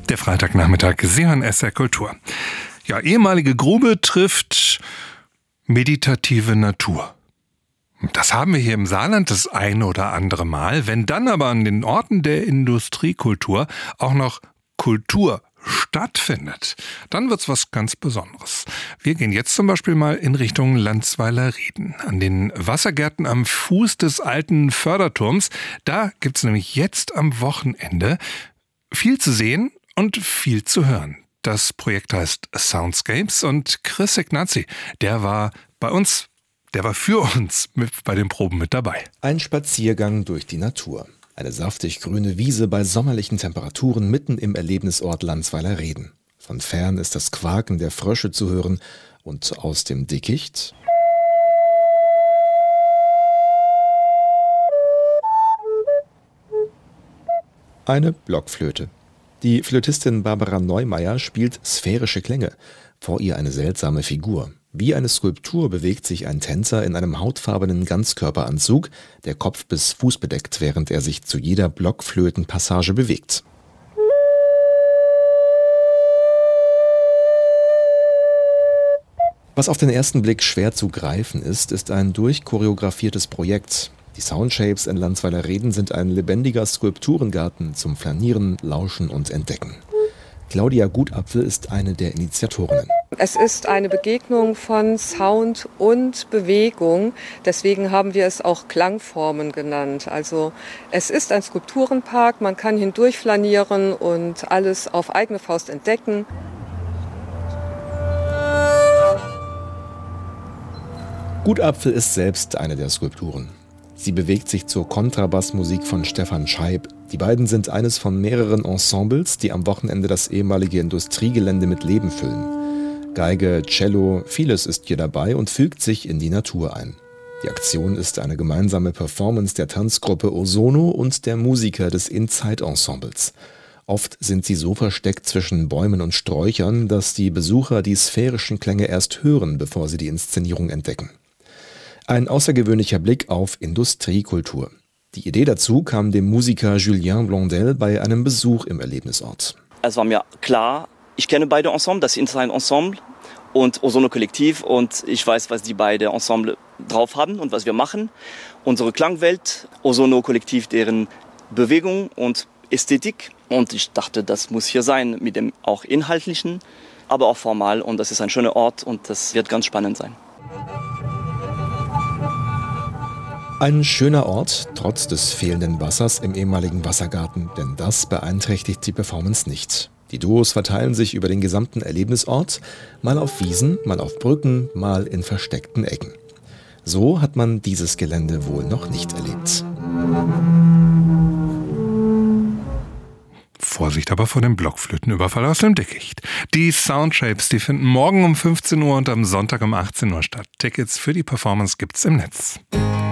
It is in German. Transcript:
Der Freitagnachmittag, Sie hören SR Kultur. Ja, ehemalige Grube trifft meditative Natur. Das haben wir hier im Saarland das eine oder andere Mal. Wenn dann aber an den Orten der Industriekultur auch noch Kultur stattfindet, dann wird's was ganz Besonderes. Wir gehen jetzt zum Beispiel mal in Richtung Landsweiler-Rieden. An den Wassergärten am Fuß des alten Förderturms, da gibt's nämlich jetzt am Wochenende viel zu sehen und viel zu hören. Das Projekt heißt Soundscapes und Chris Ignazi, der war für uns bei den Proben mit dabei. Ein Spaziergang durch die Natur. Eine saftig grüne Wiese bei sommerlichen Temperaturen mitten im Erlebnisort Landsweiler-Rieden. Von fern ist das Quaken der Frösche zu hören und aus dem Dickicht eine Blockflöte. Die Flötistin Barbara Neumeier spielt sphärische Klänge, vor ihr eine seltsame Figur. Wie eine Skulptur bewegt sich ein Tänzer in einem hautfarbenen Ganzkörperanzug, der Kopf bis Fuß bedeckt, während er sich zu jeder Blockflötenpassage bewegt. Was auf den ersten Blick schwer zu greifen ist ein durchchoreografiertes Projekt. Die Soundshapes in Landsweiler-Rieden sind ein lebendiger Skulpturengarten zum Flanieren, Lauschen und Entdecken. Claudia Gutapfel ist eine der Initiatorinnen. Es ist eine Begegnung von Sound und Bewegung. Deswegen haben wir es auch Klangformen genannt. Also es ist ein Skulpturenpark. Man kann hindurch flanieren und alles auf eigene Faust entdecken. Gutapfel ist selbst eine der Skulpturen. Sie bewegt sich zur Kontrabassmusik von Stefan Scheib. Die beiden sind eines von mehreren Ensembles, die am Wochenende das ehemalige Industriegelände mit Leben füllen. Geige, Cello, vieles ist hier dabei und fügt sich in die Natur ein. Die Aktion ist eine gemeinsame Performance der Tanzgruppe Ozono und der Musiker des In-Zeit-Ensembles. Oft sind sie so versteckt zwischen Bäumen und Sträuchern, dass die Besucher die sphärischen Klänge erst hören, bevor sie die Inszenierung entdecken. Ein außergewöhnlicher Blick auf Industriekultur. Die Idee dazu kam dem Musiker Julien Blondel bei einem Besuch im Erlebnisort. Es war mir klar, ich kenne beide Ensemble, das In-Zeit-Ensemble und Ozono Kollektiv, und ich weiß, was die beiden Ensemble drauf haben und was wir machen. Unsere Klangwelt, Ozono Kollektiv, deren Bewegung und Ästhetik. Und ich dachte, das muss hier sein, mit dem auch Inhaltlichen, aber auch formal. Und das ist ein schöner Ort und das wird ganz spannend sein. Ein schöner Ort, trotz des fehlenden Wassers im ehemaligen Wassergarten, denn das beeinträchtigt die Performance nicht. Die Duos verteilen sich über den gesamten Erlebnisort, mal auf Wiesen, mal auf Brücken, mal in versteckten Ecken. So hat man dieses Gelände wohl noch nicht erlebt. Vorsicht aber vor dem Blockflötenüberfall aus dem Dickicht. Die Soundshapes, die finden morgen um 15 Uhr und am Sonntag um 18 Uhr statt. Tickets für die Performance gibt's im Netz.